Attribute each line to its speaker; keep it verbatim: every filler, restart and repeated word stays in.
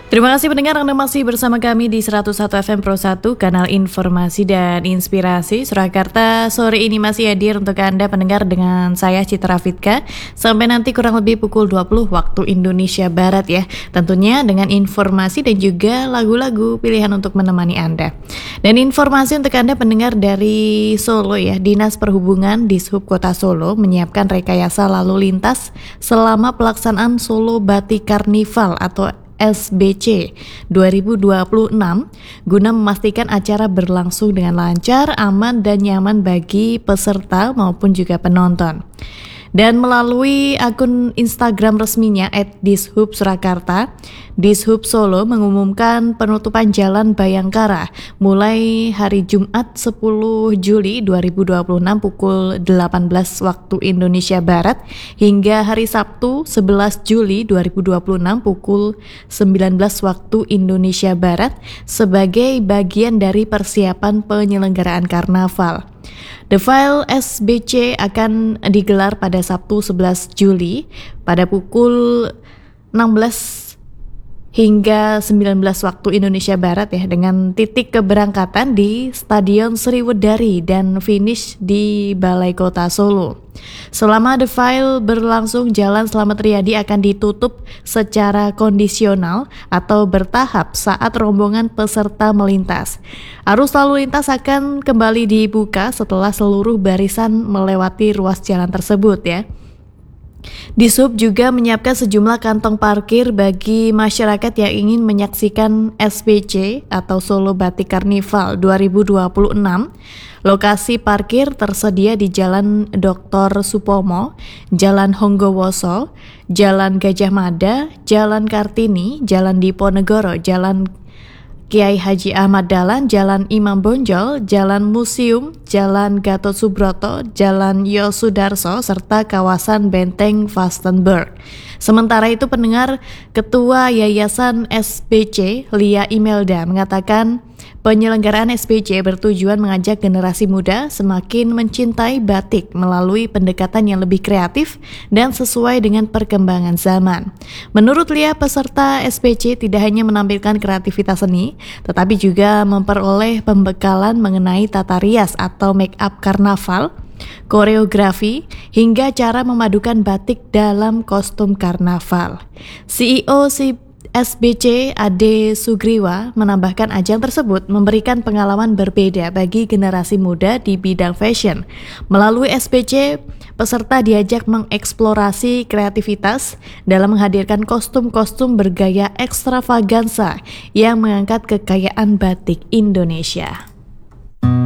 Speaker 1: Terima kasih pendengar, Anda masih bersama kami di seratus satu F M Pro satu, kanal informasi dan inspirasi Surakarta. Sore ini masih hadir untuk Anda pendengar dengan saya Citra Fitka sampai nanti kurang lebih pukul dua puluh waktu Indonesia Barat ya. Tentunya dengan informasi dan juga lagu-lagu pilihan untuk menemani Anda. Dan informasi untuk Anda pendengar dari Solo ya, Dinas Perhubungan Dishub Kota Solo menyiapkan rekayasa lalu lintas selama pelaksanaan Solo Batik Carnival atau S B C dua ribu dua puluh enam guna memastikan acara berlangsung dengan lancar, aman dan nyaman bagi peserta maupun juga penonton. Dan melalui akun Instagram resminya et dishub surakarta, Dishub Solo mengumumkan penutupan Jalan Bayangkara mulai hari Jumat sepuluh Juli dua ribu dua puluh enam pukul delapan belas waktu Indonesia Barat hingga hari Sabtu sebelas Juli dua ribu dua puluh enam pukul sembilan belas waktu Indonesia Barat sebagai bagian dari persiapan penyelenggaraan karnaval. The File S B C akan digelar pada Sabtu sebelas Juli pada pukul enam belas hingga sembilan belas waktu Indonesia Barat ya, dengan titik keberangkatan di Stadion Sriwedari dan finish di Balai Kota Solo. Selama The File berlangsung, Jalan Slamet Riyadi akan ditutup secara kondisional atau bertahap saat rombongan peserta melintas. Arus lalu lintas akan kembali dibuka setelah seluruh barisan melewati ruas jalan tersebut ya. Dishub juga menyiapkan sejumlah kantong parkir bagi masyarakat yang ingin menyaksikan S B C atau Solo Batik Carnival dua ribu dua puluh enam. Lokasi parkir tersedia di Jalan Doktor Supomo, Jalan Honggowoso, Jalan Gajah Mada, Jalan Kartini, Jalan Diponegoro, Jalan Kiai Haji Ahmad Dahlan, Jalan Imam Bonjol, Jalan Museum, Jalan Gatot Subroto, Jalan Yosudarso, serta kawasan Benteng Vastenburg. Sementara itu pendengar, Ketua Yayasan S B C, Lia Imelda, mengatakan penyelenggaraan S B C bertujuan mengajak generasi muda semakin mencintai batik melalui pendekatan yang lebih kreatif dan sesuai dengan perkembangan zaman. Menurut Lia, peserta S B C tidak hanya menampilkan kreativitas seni, tetapi juga memperoleh pembekalan mengenai tata rias atau make up karnaval, koreografi, hingga cara memadukan batik dalam kostum karnaval. C E O S B C Ade Sugriwa menambahkan ajang tersebut memberikan pengalaman berbeda bagi generasi muda di bidang fashion. Melalui S B C, peserta diajak mengeksplorasi kreativitas dalam menghadirkan kostum-kostum bergaya ekstravaganza yang mengangkat kekayaan batik Indonesia.